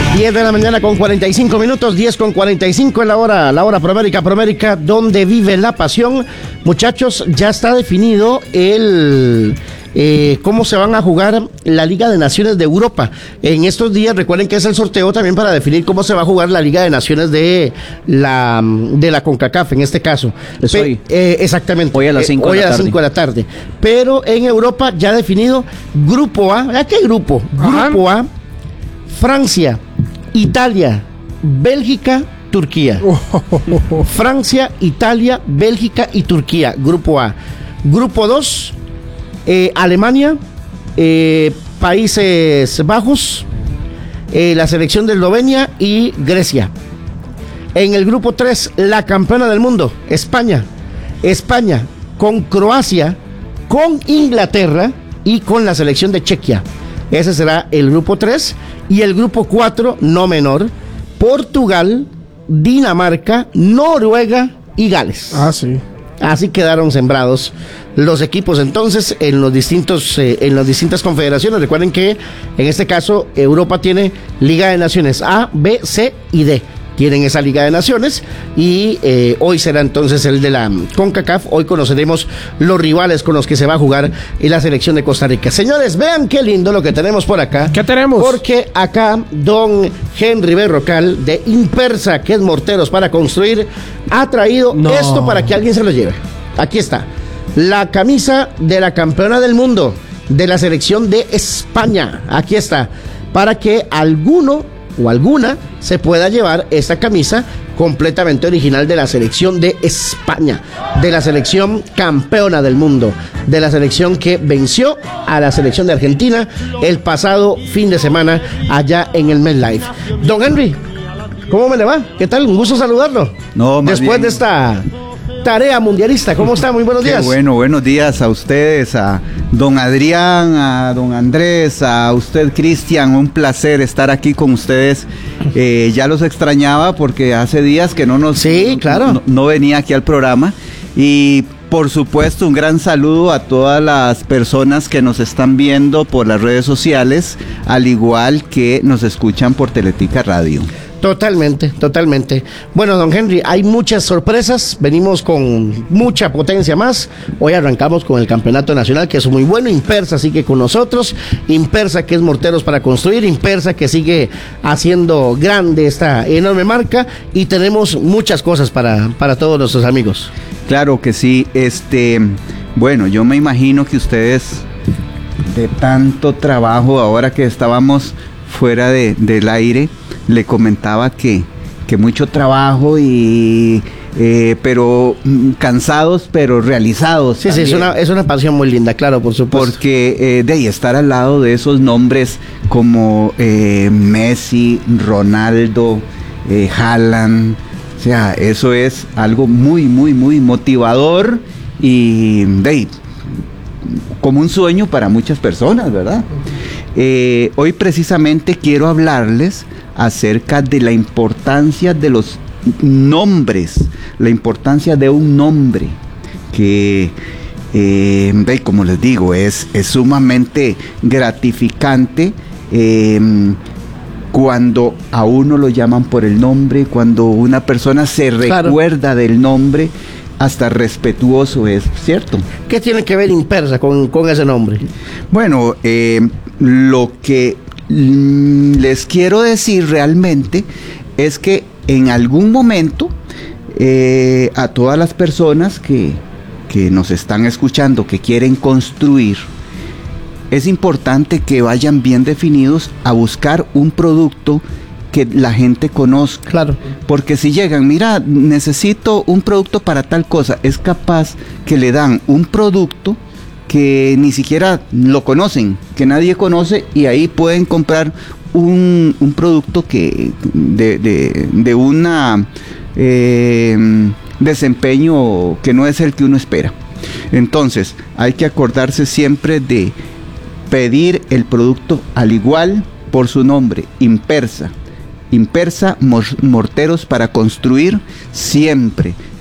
10 de la mañana con 45 minutos, 10 con 45 en la hora Promérica, donde vive la pasión. Muchachos, ya está definido cómo se van a jugar la Liga de Naciones de Europa. En estos días, recuerden que es el sorteo también para definir cómo se va a jugar la Liga de Naciones de la CONCACAF, en este caso. Exactamente. Hoy a las 5 de la tarde. Pero en Europa ya definido Grupo A. ¿A qué grupo? Grupo A, Francia, Italia, Bélgica, Turquía. Francia, Italia, Bélgica y Turquía. Grupo A. Grupo 2, Alemania, Países Bajos, la selección de Eslovenia y Grecia. En el grupo 3, la campeona del mundo, España. España con Croacia, con Inglaterra y con la selección de Chequia. Ese será el grupo 3. Y el grupo 4, no menor, Portugal, Dinamarca, Noruega y Gales. Sí. Así quedaron sembrados los equipos entonces en las distintas confederaciones. Recuerden que en este caso Europa tiene Liga de Naciones A, B, C y D. Tienen esa Liga de Naciones y hoy será entonces el de la CONCACAF. Hoy conoceremos los rivales con los que se va a jugar en la selección de Costa Rica. Señores, vean qué lindo lo que tenemos por acá. ¿Qué tenemos? Porque acá don Henry Berrocal de Impersa, que es Morteros para Construir, ha traído esto para que alguien se lo lleve. Aquí está, la camisa de la campeona del mundo de la selección de España. Aquí está, para que alguno o alguna se pueda llevar esta camisa completamente original de la selección de España, de la selección campeona del mundo, de la selección que venció a la selección de Argentina el pasado fin de semana allá en el MetLife. Don Henry, ¿cómo me le va? ¿Qué tal? Un gusto saludarlo. Después de esta tarea mundialista, ¿cómo está? Muy buenos días. Bueno, buenos días a ustedes, a don Adrián, a don Andrés, a usted, Cristian. Un placer estar aquí con ustedes. Ya los extrañaba porque hace días que no venía aquí al programa. Y por supuesto, un gran saludo a todas las personas que nos están viendo por las redes sociales, al igual que nos escuchan por Teletica Radio. Totalmente. Bueno, don Henry, hay muchas sorpresas, venimos con mucha potencia más. Hoy arrancamos con el campeonato nacional, que es muy bueno. Impersa sigue con nosotros, Impersa, que es Morteros para Construir, Impersa, que sigue haciendo grande esta enorme marca, y tenemos muchas cosas para todos nuestros amigos. Claro que sí. Bueno, yo me imagino que ustedes, de tanto trabajo, ahora que estábamos fuera del aire, le comentaba que mucho trabajo pero cansados, pero realizados. Sí, es una pasión muy linda, claro, por supuesto. Porque de ahí estar al lado de esos nombres como Messi, Ronaldo, Haaland, o sea, eso es algo muy, muy, muy motivador y de ahí, como un sueño para muchas personas, ¿verdad? Hoy precisamente quiero hablarles acerca de la importancia de los nombres, la importancia de un nombre que, como les digo, es sumamente gratificante cuando a uno lo llaman por el nombre, cuando una persona se recuerda del nombre. Hasta respetuoso es, ¿cierto? ¿Qué tiene que ver Impersa con ese nombre? Bueno, lo que les quiero decir realmente es que en algún momento a todas las personas que nos están escuchando, que quieren construir, es importante que vayan bien definidos a buscar un producto que la gente conozca. Claro. Porque si llegan, mira, necesito un producto para tal cosa, es capaz que le dan un producto que ni siquiera lo conocen, que nadie conoce, y ahí pueden comprar un producto que de una desempeño que no es el que uno espera. Entonces, hay que acordarse siempre de pedir el producto al igual por su nombre, Impersa. Impersa, Morteros para Construir, siempre